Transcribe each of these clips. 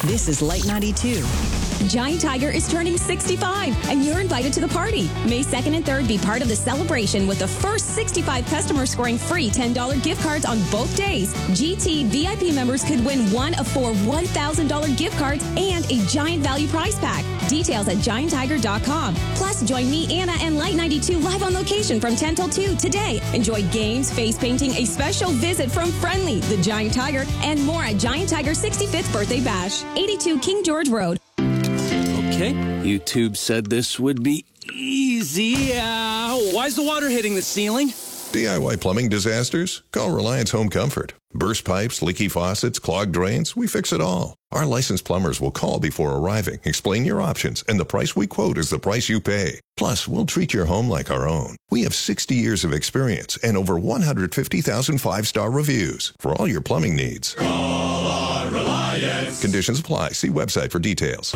This is Light 92. Giant Tiger is turning 65, and you're invited to the party. May 2nd and 3rd, be part of the celebration with the first 65 customers scoring free $10 gift cards on both days. GT VIP members could win one of 4 $1,000 gift cards and a giant value prize pack. Details at gianttiger.com. Plus, join me, Anna, and Light 92 live on location from 10 till 2 today. Enjoy games, face painting, a special visit from Friendly, the Giant Tiger, and more at Giant Tiger 65th Birthday Bash, 82 King George Road. Okay, YouTube said this would be easy. Why's the water hitting the ceiling? DIY plumbing disasters? Call Reliance Home Comfort. Burst pipes, leaky faucets, clogged drains, we fix it all. Our licensed plumbers will call before arriving, explain your options, and the price we quote is the price you pay. Plus, we'll treat your home like our own. We have 60 years of experience and over 150,000 five-star reviews for all your plumbing needs. Call our Reliance. Conditions apply. See website for details.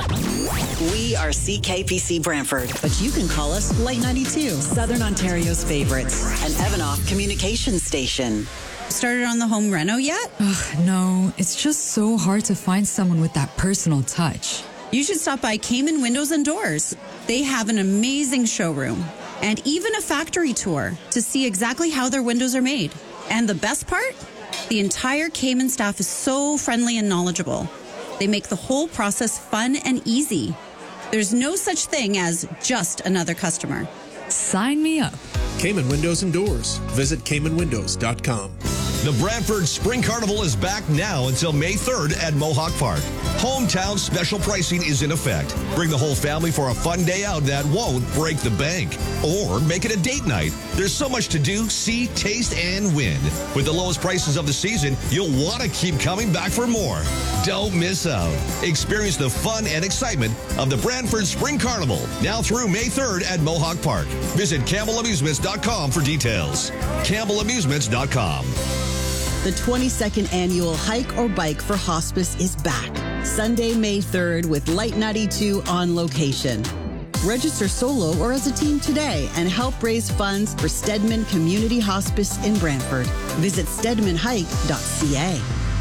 We are CKPC Brantford, but you can call us Light 92, Southern Ontario's favorites, an Evanoff communication station. Started on the home reno yet? No, it's just so hard to find someone with that personal touch. You should stop by Cayman Windows and Doors. They have an amazing showroom and even a factory tour to see exactly how their windows are made. And the best part? The entire Cayman staff is so friendly and knowledgeable. They make the whole process fun and easy. There's no such thing as just another customer. Sign me up. Cayman Windows and Doors. Visit CaymanWindows.com. The Brantford Spring Carnival is back now until May 3rd at Mohawk Park. Hometown special pricing is in effect. Bring the whole family for a fun day out that won't break the bank. Or make it a date night. There's so much to do, see, taste, and win. With the lowest prices of the season, you'll want to keep coming back for more. Don't miss out. Experience the fun and excitement of the Brantford Spring Carnival now through May 3rd at Mohawk Park. Visit CampbellAmusements.com for details. CampbellAmusements.com. The 22nd annual Hike or Bike for Hospice is back. Sunday, May 3rd with Light 92 on location. Register solo or as a team today and help raise funds for Stedman Community Hospice in Brantford. Visit stedmanhike.ca.